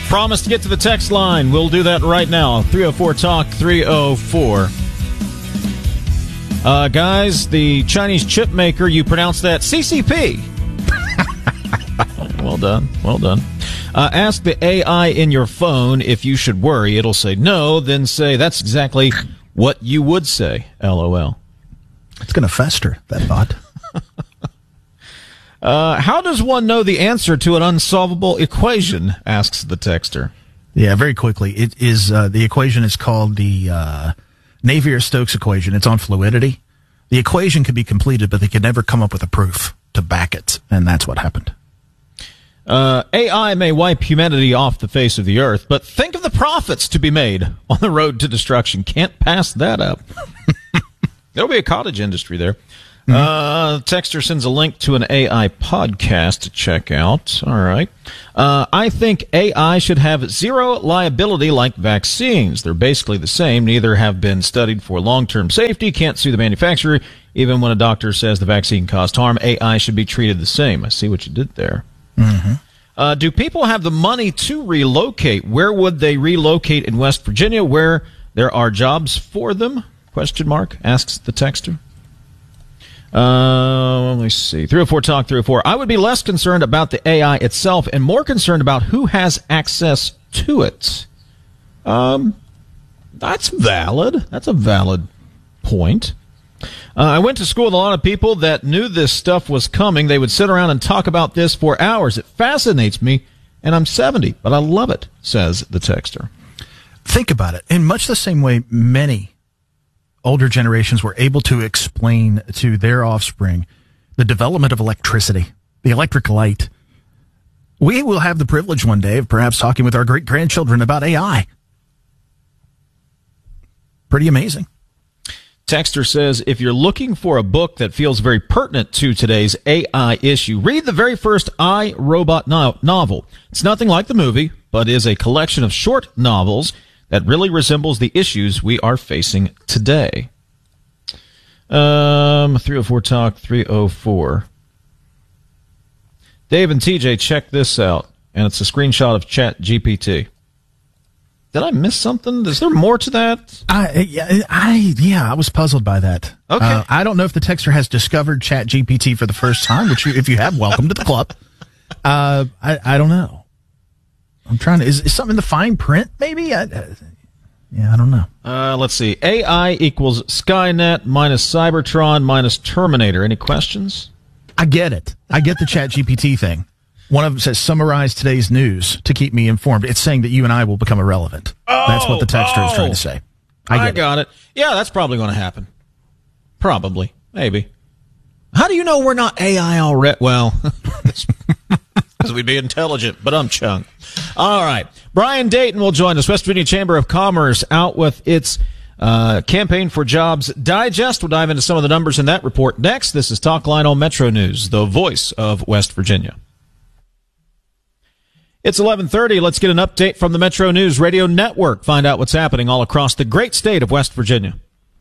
Promise to get to the text line. We'll do that right now. 304-TALK-304. Guys, the Chinese chip maker, you pronounce that CCP. Well done. Well done. Ask the AI in your phone if you should worry. It'll say no, then say that's exactly what you would say. LOL. It's going to fester, that thought. How does one know the answer to an unsolvable equation? Asks the texter. Yeah, very quickly. It is the equation is called the Navier-Stokes equation. It's on fluidity. The equation could be completed, but they could never come up with a proof to back it, and that's what happened. AI may wipe humanity off the face of the earth, but think of the profits to be made on the road to destruction. Can't pass that up. There'll be a cottage industry there. Texter sends a link to an AI podcast to check out. All right. I think AI should have zero liability like vaccines. They're basically the same. Neither have been studied for long-term safety. Can't sue the manufacturer. Even when a doctor says the vaccine caused harm, AI should be treated the same. I see what you did there. Mm-hmm. Do people have the money to relocate? Where would they relocate in West Virginia where there are jobs for them? Question mark, asks the texter. Let me see. 304-TALK-304. I would be less concerned about the AI itself and more concerned about who has access to it. That's valid. That's a valid point. I went to school with a lot of people that knew this stuff was coming. They would sit around and talk about this for hours. It fascinates me, and I'm 70, but I love it, says the texter. Think about it. In much the same way many older generations were able to explain to their offspring the development of electricity, the electric light, we will have the privilege one day of perhaps talking with our great-grandchildren about AI. Pretty amazing. Texter says, if you're looking for a book that feels very pertinent to today's AI issue, read the very first I, Robot novel. It's nothing like the movie, but is a collection of short novels that really resembles the issues we are facing today. 304-TALK-304. Dave and TJ, check this out. And it's a screenshot of ChatGPT. Did I miss something? Is there more to that? I was puzzled by that. Okay. I don't know if the texter has discovered ChatGPT for the first time, which if you have, welcome to the club. I don't know. I'm trying to, is something in the fine print, maybe? I don't know. Let's see. AI equals Skynet minus Cybertron minus Terminator. Any questions? I get it. I get the ChatGPT thing. One of them says, summarize today's news to keep me informed. It's saying that you and I will become irrelevant. That's what the texter is trying to say. I got it. Yeah, that's probably going to happen. Probably. Maybe. How do you know we're not AI already? Well, because we'd be intelligent, but I'm chung. All right. Brian Dayton will join us. West Virginia Chamber of Commerce out with its Campaign for Jobs Digest. We'll dive into some of the numbers in that report next. This is Talk Line on Metro News, the voice of West Virginia. It's 11:30. Let's get an update from the Metro News Radio Network. Find out what's happening all across the great state of West Virginia.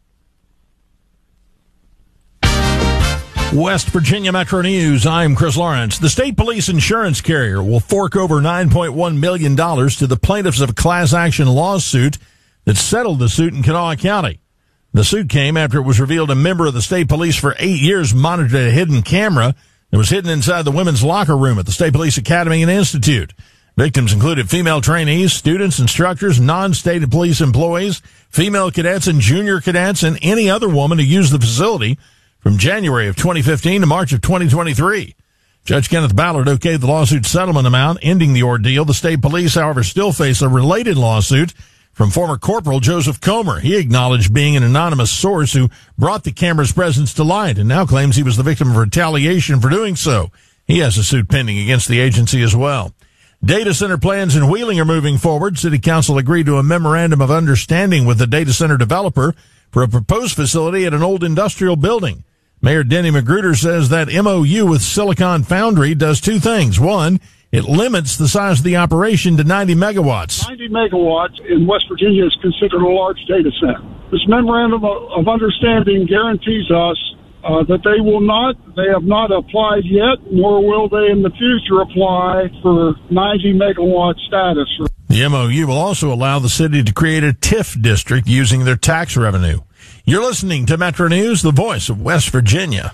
West Virginia Metro News, I'm Chris Lawrence. The state police insurance carrier will fork over $9.1 million to the plaintiffs of a class action lawsuit that settled the suit in Kanawha County. The suit came after it was revealed a member of the state police for 8 years monitored a hidden camera that was hidden inside the women's locker room at the State Police Academy and Institute. Victims included female trainees, students, instructors, non-state police employees, female cadets and junior cadets, and any other woman who used the facility from January of 2015 to March of 2023. Judge Kenneth Ballard okayed the lawsuit settlement amount, ending the ordeal. The state police, however, still face a related lawsuit from former Corporal Joseph Comer. He acknowledged being an anonymous source who brought the camera's presence to light and now claims he was the victim of retaliation for doing so. He has a suit pending against the agency as well. Data center plans in Wheeling are moving forward. City Council agreed to a memorandum of understanding with the data center developer for a proposed facility at an old industrial building. Mayor Denny Magruder says that MOU with Silicon Foundry does two things. One, it limits the size of the operation to 90 megawatts. 90 megawatts in West Virginia is considered a large data center. This memorandum of understanding guarantees us that they have not applied yet, nor will they in the future apply for 90 megawatt status. The MOU will also allow the city to create a TIF district using their tax revenue. You're listening to Metro News, the voice of West Virginia.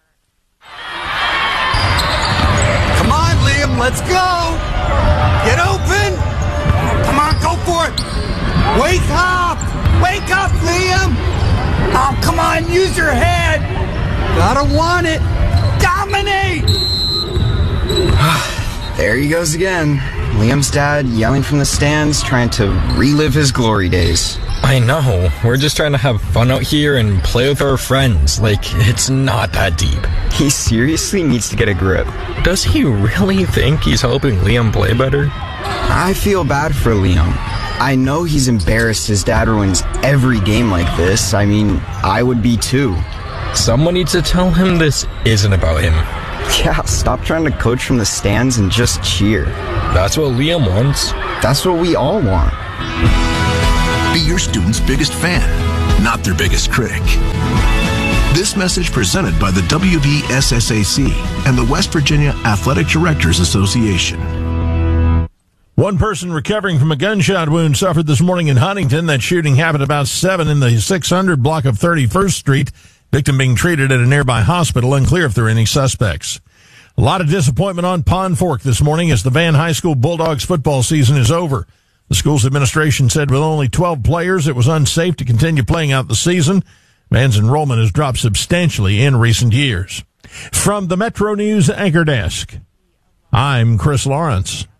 Come on, Liam, let's go. Get open. Come on, go for it. Wake up. Wake up, Liam. Oh, come on, use your head. Gotta want it. Dominate. There he goes again. Liam's dad yelling from the stands, trying to relive his glory days. I know. We're just trying to have fun out here and play with our friends. Like, it's not that deep. He seriously needs to get a grip. Does he really think he's helping Liam play better? I feel bad for Liam. I know he's embarrassed his dad ruins every game like this. I mean, I would be too. Someone needs to tell him this isn't about him. Yeah, stop trying to coach from the stands and just cheer. That's what Liam wants. That's what we all want. Be your student's biggest fan, not their biggest critic. This message presented by the WVSSAC and the West Virginia Athletic Directors Association. One person recovering from a gunshot wound suffered this morning in Huntington. That shooting happened about 7 in the 600 block of 31st Street. Victim being treated at a nearby hospital. Unclear if there are any suspects. A lot of disappointment on Pond Fork this morning as the Van High School Bulldogs football season is over. The school's administration said with only 12 players, it was unsafe to continue playing out the season. Van's enrollment has dropped substantially in recent years. From the Metro News Anchor Desk, I'm Chris Lawrence.